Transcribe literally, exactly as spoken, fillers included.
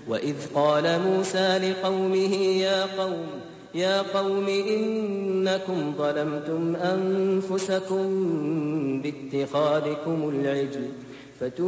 وإذ قال موسى لقومه يا قوم يا قوم إنكم ظلمتم أنفسكم باتخاذكم العجل